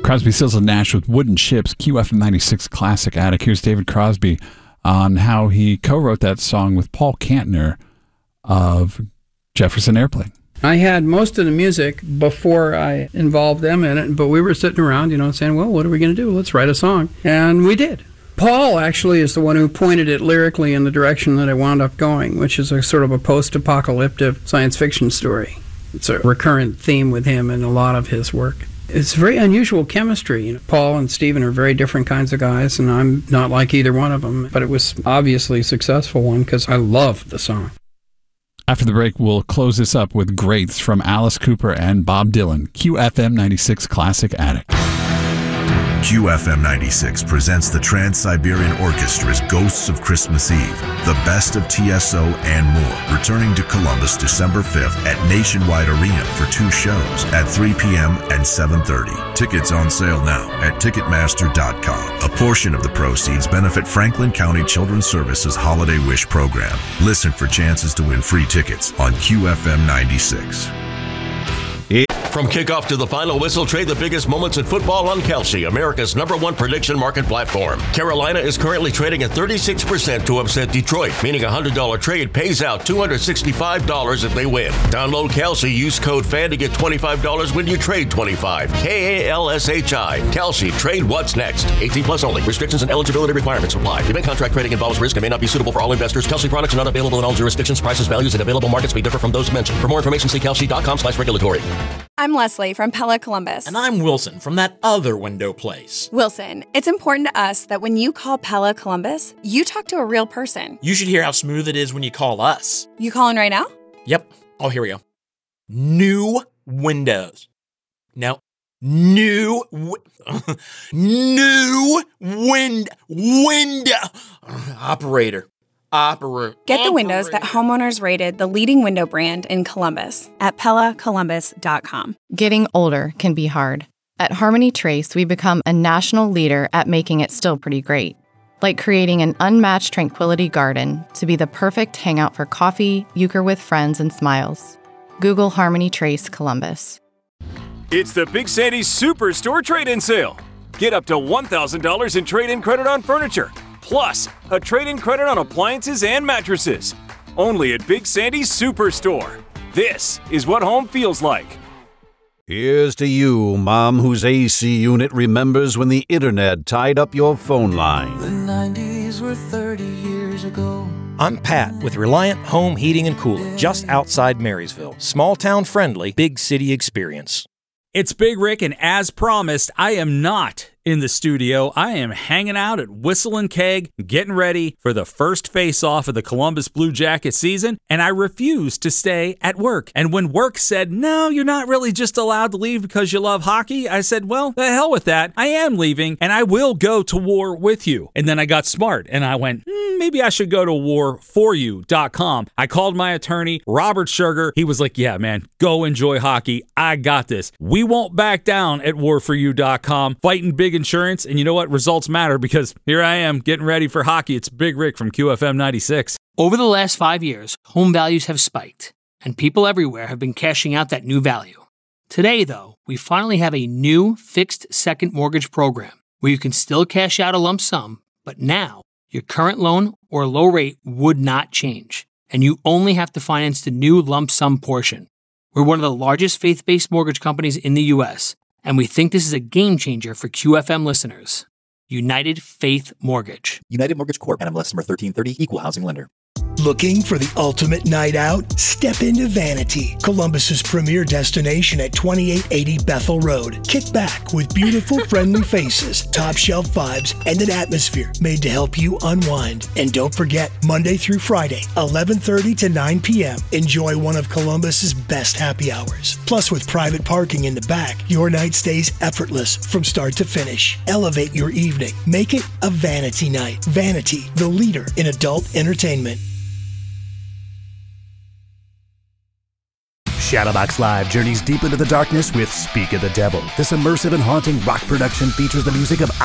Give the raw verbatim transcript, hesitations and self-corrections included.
Crosby, Stills and Nash with Wooden Ships, Q F M ninety-six Classic Attic. Here's David Crosby on how he co-wrote that song with Paul Kantner of Jefferson Airplane. I had most of the music before I involved them in it, but we were sitting around, you know, saying, well, what are we going to do? Let's write a song. And we did. Paul actually is the one who pointed it lyrically in the direction that it wound up going, which is a sort of a post-apocalyptic science fiction story. It's a recurrent theme with him in a lot of his work. It's very unusual chemistry. You know, Paul and Stephen are very different kinds of guys, and I'm not like either one of them. But it was obviously a successful one because I love the song. After the break, we'll close this up with Grates from Alice Cooper and Bob Dylan. Q F M ninety-six Classic Attic. Q F M ninety-six presents the Trans-Siberian Orchestra's Ghosts of Christmas Eve, the best of T S O and more, returning to Columbus December fifth at Nationwide Arena for two shows at three p.m. and seven thirty. Tickets on sale now at Ticketmaster dot com. A portion of the proceeds benefit Franklin County Children's Services Holiday Wish Program. Listen for chances to win free tickets on Q F M ninety-six. From kickoff to the final whistle, trade the biggest moments in football on Kelsey, America's number one prediction market platform. Carolina is currently trading at thirty-six percent to upset Detroit, meaning a one hundred dollars trade pays out two hundred sixty-five dollars if they win. Download Kelsey, use code FAN to get twenty-five dollars when you trade twenty-five dollars. K A L S H I. Kelsey, trade what's next. eighteen plus only. Restrictions and eligibility requirements apply. Event contract trading involves risk and may not be suitable for all investors. Kelsey products are not available in all jurisdictions. Prices, values, and available markets may differ from those mentioned. For more information, see kelsey dot com slash regulatory. I'm Leslie from Pella Columbus. And I'm Wilson from that other window place. Wilson, it's important to us that when you call Pella Columbus, you talk to a real person. You should hear how smooth it is when you call us. You calling right now? Yep. Oh, here we go. New windows. No. New. W- new wind. Window. Operator. Opera. Get the windows that homeowners rated the leading window brand in Columbus at Pella Columbus dot com. Getting older can be hard. At Harmony Trace, we become a national leader at making it still pretty great. Like creating an unmatched tranquility garden to be the perfect hangout for coffee, euchre with friends, and smiles. Google Harmony Trace Columbus. It's the Big Sandy's Superstore Trade-In Sale. Get up to one thousand dollars in trade-in credit on furniture. Plus, a trade-in credit on appliances and mattresses. Only at Big Sandy's Superstore. This is what home feels like. Here's to you, Mom, whose A C unit remembers when the internet tied up your phone line. The nineties were thirty years ago. I'm Pat with Reliant Home Heating and Cooling, just outside Marysville. Small town friendly, big city experience. It's Big Rick, and as promised, I am not in the studio. I am hanging out at Whistle and Keg, getting ready for the first face-off of the Columbus Blue Jacket season, and I refused to stay at work. And when work said, no, you're not really just allowed to leave because you love hockey, I said, well, the hell with that. I am leaving, and I will go to war with you. And then I got smart, and I went, hmm, maybe I should go to war for you dot com. I called my attorney, Robert Sugar. He was like, yeah, man, go enjoy hockey. I got this. We won't back down at war for you dot com, fighting big insurance, and you know what? Results matter, because here I am getting ready for hockey. It's Big Rick from Q F M ninety-six. Over the last five years, home values have spiked, and people everywhere have been cashing out that new value. Today, though, we finally have a new fixed second mortgage program where you can still cash out a lump sum, but now your current loan or low rate would not change, and you only have to finance the new lump sum portion. We're one of the largest faith-based mortgage companies in the U S, and we think this is a game changer for Q F M listeners. United Faith Mortgage. United Mortgage Corp. N M L S number thirteen thirty, Equal Housing Lender. Looking for the ultimate night out? Step into Vanity, Columbus's premier destination at twenty-eight eighty Bethel Road. Kick back with beautiful, friendly faces, top shelf vibes, and an atmosphere made to help you unwind. And don't forget, Monday through Friday, eleven thirty to nine p.m., enjoy one of Columbus's best happy hours. Plus, with private parking in the back, your night stays effortless from start to finish. Elevate your evening. Make it a Vanity night. Vanity, the leader in adult entertainment. Shadowbox Live journeys deep into the darkness with Speak of the Devil. This immersive and haunting rock production features the music of